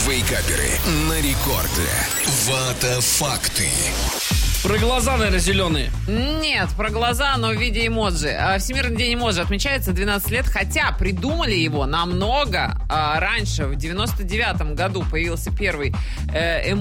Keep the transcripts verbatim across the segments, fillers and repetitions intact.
Вейкаперы на рекорде. Вата факты. Про глаза, наверное, зеленые. Нет, про глаза, но в виде эмоджи. Всемирный день эмоджи отмечается двенадцать лет, хотя придумали его намного а, раньше. В девяносто девятом году появился первый э,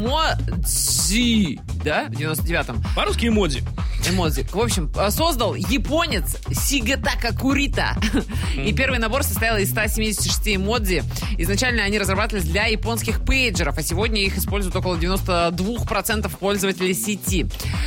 эмоджи, да? В девяносто девятом. По-русски эмодзи. Эмодзи. В общем, создал японец Сигатака Курита. И первый набор состоял из ста семидесяти шести эмодзи. Изначально они разрабатывались для японских пейджеров, а сегодня их используют около девяносто два процента пользователей сети.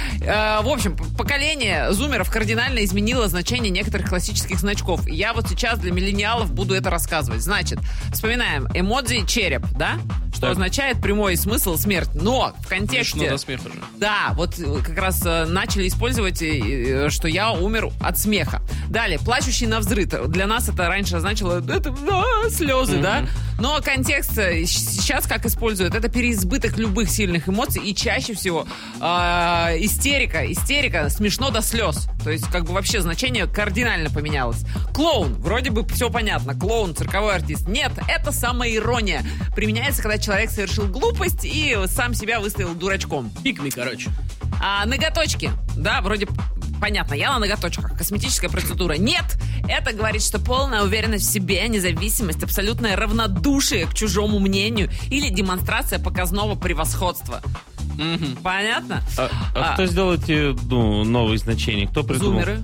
В общем, поколение зумеров кардинально изменило значение некоторых классических значков. Я вот сейчас для миллениалов буду это рассказывать. Значит, вспоминаем эмодзи череп, да? Что так означает прямой смысл смерть. Но в контексте... Смешно до смеха же. Да, вот как раз начали использовать, что я умер от смеха. Далее, плачущий навзрыд. Для нас это раньше значило это, да, слезы, mm-hmm. да? Но контекст сейчас как используют? Это переизбыток любых сильных эмоций и чаще всего э, истерика. Истерика смешно до слез. То есть как бы вообще значение кардинально поменялось. Клоун. Вроде бы все понятно. Клоун, цирковой артист. Нет, это самоирония. Применяется, когда человек совершил глупость и сам себя выставил дурачком. Пикми, короче. А, ноготочки. Да, вроде понятно, я на ноготочках. Косметическая процедура. Нет, это говорит, что полная уверенность в себе, независимость, абсолютное равнодушие к чужому мнению или демонстрация показного превосходства. Mm-hmm. Понятно? А, а, а кто сделал эти ну, новые значения? Кто придумал? Зумеры.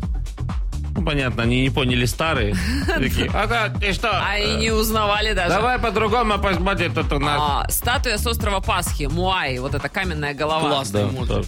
Ну, понятно, они не поняли старые. Такие, а как, и что? А и не узнавали даже. Давай по-другому посмотреть это на... А, статуя с острова Пасхи, Муаи, вот эта каменная голова. Классная эмоджи.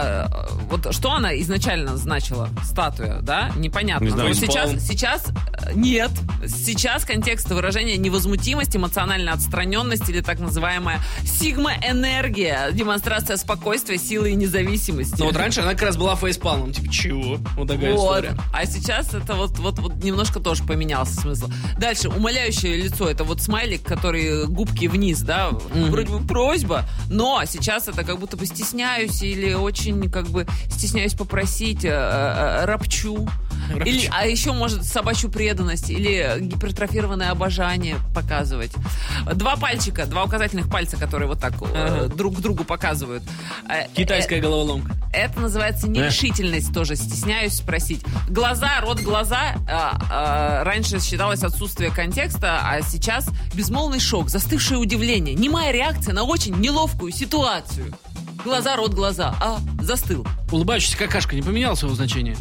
А вот что она изначально значила? Статуя, да? Непонятно. Не знаю, Но сейчас, сейчас нет. Сейчас контекст выражения невозмутимость, эмоциональная отстраненность или так называемая сигма-энергия, демонстрация спокойствия, силы и независимости. Ну вот раньше она как раз была фейспалмом. Типа, чего? Вот такая вот. история. А сейчас это вот, вот, вот немножко тоже поменялся смысл. Дальше, умоляющее лицо, это вот смайлик, который губки вниз, да, mm-hmm. вроде бы просьба, но сейчас это как будто бы стесняюсь или очень как бы стесняюсь попросить, э, э, ропчу. Или, а еще, может, собачью преданность или гипертрофированное обожание показывать. Два пальчика, два указательных пальца, которые вот так ага. э, друг к другу показывают. Китайская э, головоломка. Это называется нерешительность, тоже стесняюсь спросить. Глаза, рот, глаза. Э, э, раньше считалось отсутствие контекста, а сейчас безмолвный шок, застывшее удивление, немая реакция на очень неловкую ситуацию. Глаза, рот, глаза. А, застыл. Улыбающаяся какашка не поменял своего значения?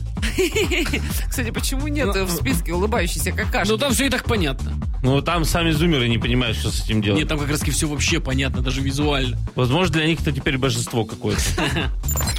Кстати, почему нет в списке улыбающейся какашки? Ну, там все и так понятно. Ну, там сами зумеры не понимают, что с этим делать. Нет, там как раз все вообще понятно, даже визуально. Возможно, для них это теперь божество какое-то.